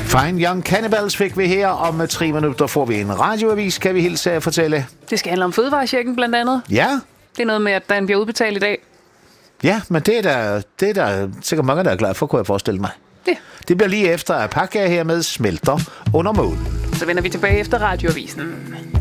Fine Young Cannibals fik vi her. Om 3 minutter får vi en radioavis, kan vi hilse at fortælle. Det skal handle om fødevarechecken blandt andet. Ja. Det er noget med, at den bliver udbetalt i dag. Ja, men det er der sikkert mange, der er glade for, kunne jeg forestille mig. Ja. Det bliver lige efter, at pakke hermed smelter under målen. Så vender vi tilbage efter radioavisen.